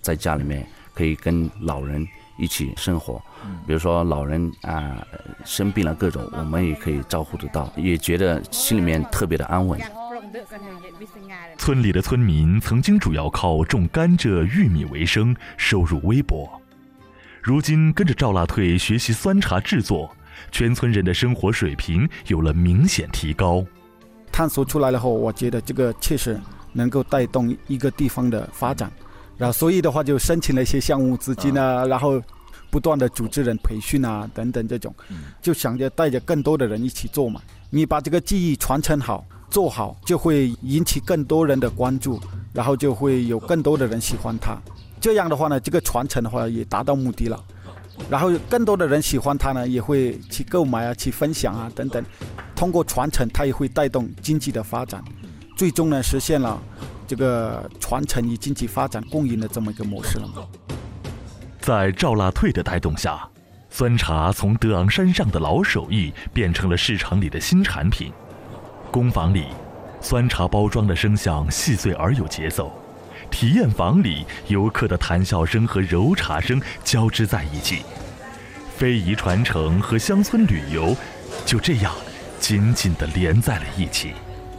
在家里面可以跟老人一起生活，比如说老人生病了各种，我们也可以照顾得到，也觉得心里面特别的安稳。 村里的村民曾经主要靠种甘蔗、玉米为生，收入微薄。如今跟着赵腊退学习酸茶制作，全村人的生活水平有了明显提高。 探索出来了后，我觉得这个确实能够带动一个地方的发展，然后所以的话就申请了一些项目资金啊，然后不断的组织人培训啊等等这种，就想着带着更多的人一起做嘛。你把这个技艺传承好做好，就会引起更多人的关注，然后就会有更多的人喜欢它。这样的话呢，这个传承的话也达到目的了，然后更多的人喜欢它呢，也会去购买啊，去分享啊等等。通过传承，它也会带动经济的发展，最终呢实现了这个传承与经济发展共赢的这么一个模式了嘛。 在赵腊退的带动下，酸茶从德昂山上的老手艺变成了市场里的新产品。工坊里，酸茶包装的声响细碎而有节奏；体验房里，游客的谈笑声和揉茶声交织在一起。非遗传承和乡村旅游就这样紧紧地连在了一起。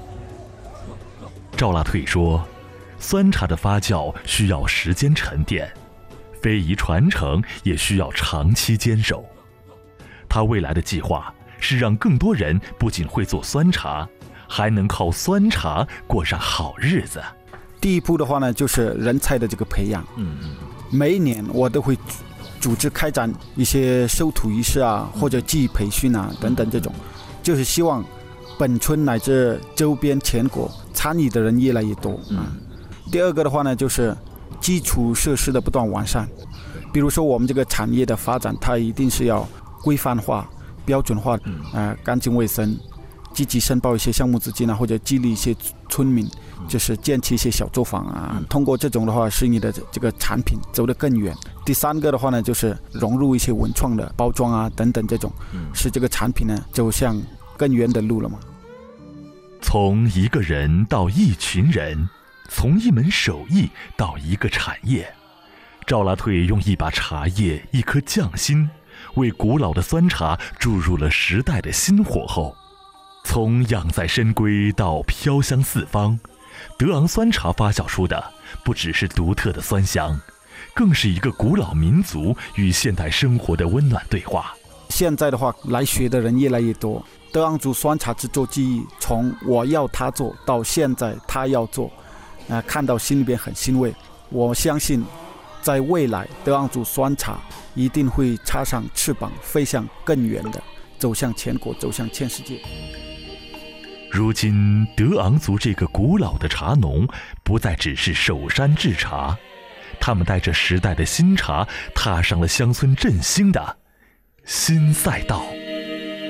赵腊退说，酸茶的发酵需要时间沉淀，非遗传承也需要长期坚守。他未来的计划是让更多人不仅会做酸茶，还能靠酸茶过上好日子。 第一步的话呢，就是人才的这个培养。每一年我都会组织开展一些收徒仪式啊，或者技艺培训啊等等这种，就是希望本村乃至周边全国参与的人越来越多。第二个的话呢，就是基础设施的不断完善。比如说我们这个产业的发展，它一定是要规范化、标准化，干净卫生，积极申报一些项目资金啊，或者激励一些村民，就是建起一些小作坊啊。通过这种的话，使你的这个产品走得更远。第三个的话呢，就是融入一些文创的包装啊等等这种，使这个产品呢走向更远的路了嘛。 从一个人到一群人，从一门手艺到一个产业，赵腊退用一把茶叶、一颗匠心，为古老的酸茶注入了时代的新火候。从养在深闺到飘香四方，德昂酸茶发酵出的不只是独特的酸香，更是一个古老民族与现代生活的温暖对话。 现在的话，来学的人越来越多，德昂族酸茶制作技艺从我要他做到现在他要做，看到心里边很欣慰。我相信在未来，德昂族酸茶一定会插上翅膀，飞向更远的，走向全国，走向全世界。 如今，德昂族这个古老的茶农不再只是守山制茶，他们带着时代的新茶，踏上了乡村振兴的新赛道。